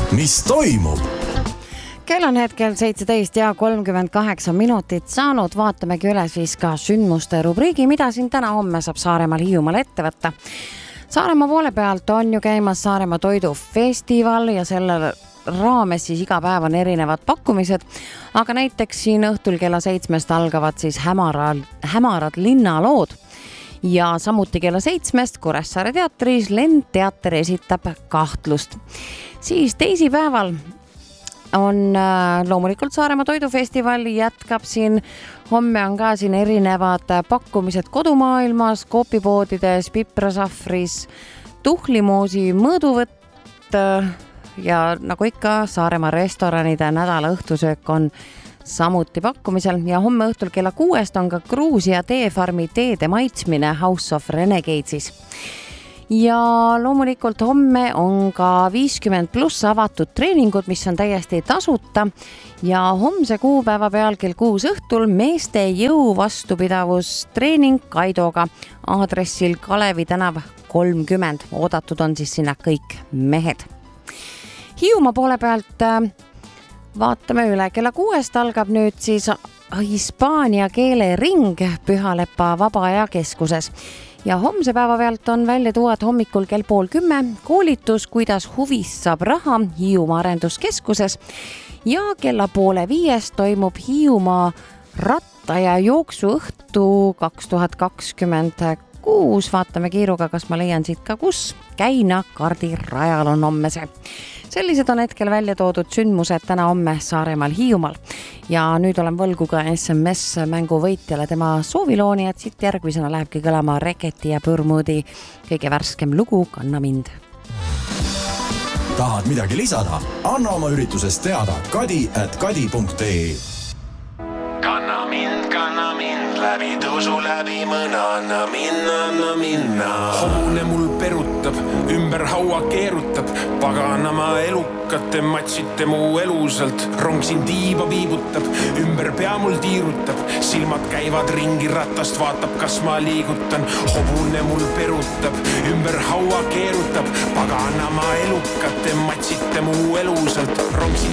Mis toimub? Kell on hetkel 17:38 saanud. Vaatamegi üle siis ka sündmuste rubriigi, mida siin täna homme saab Saaremaal Hiiumaal ette võtta. Saaremaa poole pealt on ju käimas Saaremaa toidufestival ja selle raames siis iga päev on erinevad pakkumised, aga näiteks siin õhtul kella 7 algavad siis hämarad linnalood ja samuti kella 7 Kuressaare teatris Lendteater esitab kahtlust. Siis teisipäeval on loomulikult Saaremaa toidufestival jätkab siin. Homme on ka siin erinevad pakkumised kodumaailmas, koopipoodides, Piprasahvris, Tuhlimoosi mõõduvõtt ja nagu ikka Saaremaa restoranide nädala õhtusöök on samuti pakkumisel ja homme õhtul kella 6 on ka Gruusia teefarmi teede maitsmine House of Renegadesis. Ja loomulikult homme on ka 50+ avatud treeningud, mis on täiesti tasuta ja homse kuupäeva peal kell 6 õhtul meeste jõu vastupidavustreening Kaidoga aadressil Kalevi tänav 30. Oodatud on siis sinna kõik mehed. Hiiumaa poole pealt vaatame üle. Kella 6 algab nüüd siis hispaania keelering Pühalepa Vaba-aja keskuses. Ja homse päeva pealt on välja tuuad hommikul kell 9:30 koolitus, kuidas huvist saab raha Hiiumaa arenduskeskuses ja kella 4:30 toimub Hiiumaa ratta- ja jooksuõhtu 2026. Vaatame kiiruga, kas ma leian siit ka kus. Käina kardirajal on homme see. Sellised on hetkel välja toodud sündmused täna homme Saaremaal Hiiumaal. Ja nüüd olen võlgu ka SMS-mängu võitjale tema soovilooni, et siit järgmisena lähebki kõlama Reketi ja Pürmoodi kõige värskem lugu Kanna mind. Tahad midagi lisada? Anna oma üritusest teada kadi@kadi.ee. Kanna mind, läbi tusu, läbi mõna, anna minna. Hobune mul perutab, ümber haua keerutab, paganama elukate matsite mu elusalt. Rong siin tiiba viibutab, ümber pea mul tiirutab, silmad käivad ringi ratast, vaatab, kas ma liigutan. Hobune mul perutab, ümber haua keerutab, paganama elukate matsite mu elusalt. Rong siin